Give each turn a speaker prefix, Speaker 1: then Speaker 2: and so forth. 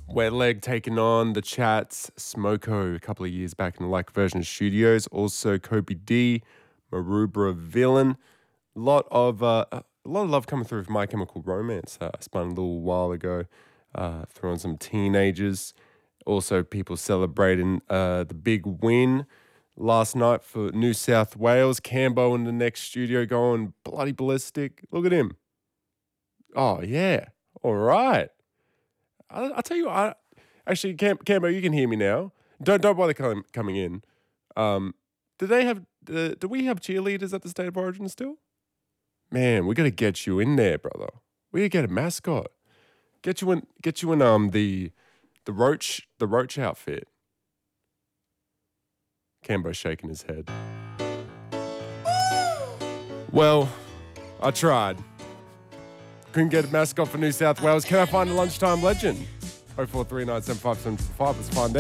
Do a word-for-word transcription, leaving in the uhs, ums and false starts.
Speaker 1: Wet Leg taking on the Chats, Smoko a couple of years back in the Like Version Studios. Also Kobe D, Marubra Villain. A lot of uh, a lot of love coming through from My Chemical Romance. Uh, spun a little while ago, uh, throwing some teenagers. Also, people celebrating uh, the big win last night for New South Wales. Cambo in the next studio going bloody ballistic. Look at him. Oh, yeah. All right. I, I'll tell you what. I, actually, Cam, Cambo, you can hear me now. Don't don't bother com- coming in. Um, do they have? Uh, do we have cheerleaders at the State of Origin still? Man, we got to get you in there, brother. We got to get a mascot. Get you in. Get you in. Um, the the roach the roach outfit. Cambo's shaking his head. Well, I tried. Couldn't get a mascot for New South Wales. Can I find a lunchtime legend? oh four three nine seven five seven five. Let's find out.